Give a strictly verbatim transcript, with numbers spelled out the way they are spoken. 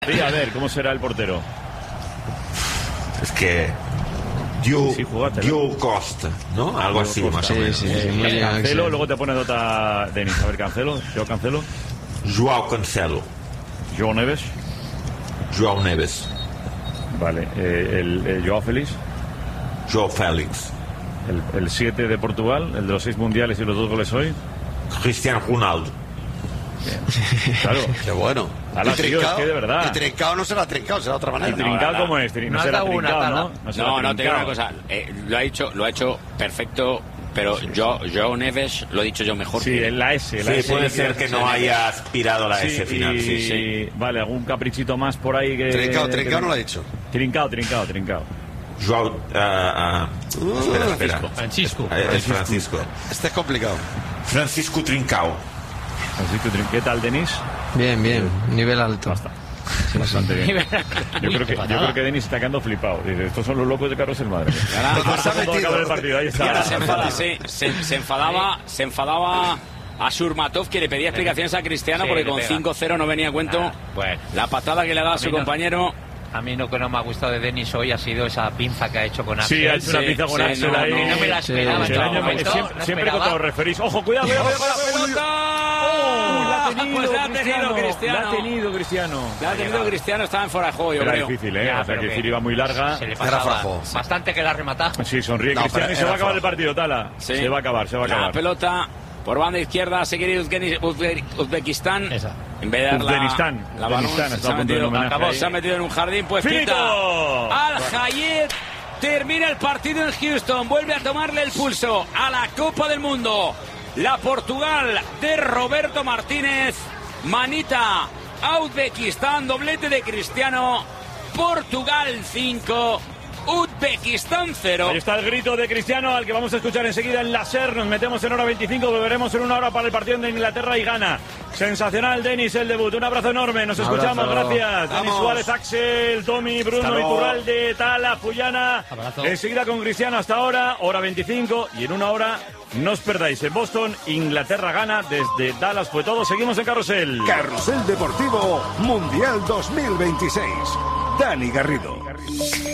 Sí, a ver, ¿cómo será el portero? Es que... Diu, sí, jugátelo. Diu Costa, ¿no? Algo así, Costa. más Sí, o menos. sí, sí, muy bien, Cancelo, luego te pone nota Denis. A ver, Cancelo, Joao Cancelo. Joao Cancelo. Joao Neves. Joao Neves. Vale, eh, el, el Joao Félix. Joao Félix. El siete de Portugal, el de los seis mundiales y los dos goles hoy. Cristiano Ronaldo. Bien. Claro. Qué bueno. Ala, tío, es que de verdad. El trincado no será trincado, será de otra manera. ¿Y trincado cómo es? No, no será trincado, ¿no? No, no, no te digo una cosa. Eh, lo, ha hecho, lo ha hecho perfecto, pero sí. yo, Joao Neves lo he dicho yo mejor. Sí, en la S. La sí, S puede ser que no haya aspirado a la sí, S final. Y, sí, sí. Vale, algún caprichito más por ahí que... Trincado, trincado no lo ha dicho. Trincado, trincado, trincado. Joao... Uh, uh, uh, espera, espera. Francisco. Francisco. Es Francisco. Este es complicado. Francisco Trincao. Francisco Trincao. ¿Qué tal, Denis? Bien, bien. Nivel alto. Basta. Sí, bastante bien. Yo creo que, yo creo que Denis está quedando flipado. Dice, estos son los locos de Carlos el Madre. Ahora, se el partido. Ahí está. Ahora se, enfada, sí, se, se enfadaba, se enfadaba a Surmatov, que le pedía explicaciones a Cristiano, sí, porque con cinco cero no venía a cuento ah, bueno. la patada que le ha dado a su no, compañero. A mí lo que no me ha gustado de Denis hoy ha sido esa pinza que ha hecho con Axel. Sí, ha hecho una pinza con sí, Axel no, ahí. No, no me la esperaba. Sí, sí, año, me, siempre, no siempre cuando os referís. ¡Ojo, cuidado, cuidado! ¡Oh! La ha tenido, pues la ha tenido Cristiano. La ha tenido Cristiano. La ha tenido Cristiano, estaba en fuera de juego, yo era creo. difícil, ¿eh? Ya, o sea, que decir, que iba muy larga. Se le pasaba bastante que la ha rematado. Sí, sonríe no, Cristiano y se va a acabar el partido, Tala. Sí. Se va a acabar, se va a acabar. La pelota por banda izquierda, seguir Uzbekistán. Esa. En vez de dar Uzbekistán. la, la balón, se, se, ha metido, acabó, se ha metido en un jardín, pues ¡Finito! quita Al Hayet. Termina el partido en Houston, vuelve a tomarle el pulso a la Copa del Mundo. La Portugal de Roberto Martínez, manita a Uzbekistán, doblete de Cristiano. Portugal cinco, Uzbekistán cero. Ahí está el grito de Cristiano, al que vamos a escuchar enseguida en la SER. Nos metemos en hora veinticinco, volveremos en una hora para el partido de Inglaterra y Ghana. Sensacional, Denis, el debut. Un abrazo enorme, nos Un escuchamos, abrazo. gracias. Denis Suárez, Axel, Tommy, Bruno, Iturralde, Tala, Puyana. Abrazo. Enseguida con Cristiano hasta ahora, hora veinticinco, y en una hora no os perdáis en Boston, Inglaterra Ghana. Desde Dallas fue todo, seguimos en Carrusel. Carrusel Deportivo Mundial dos mil veintiséis. Dani Garrido.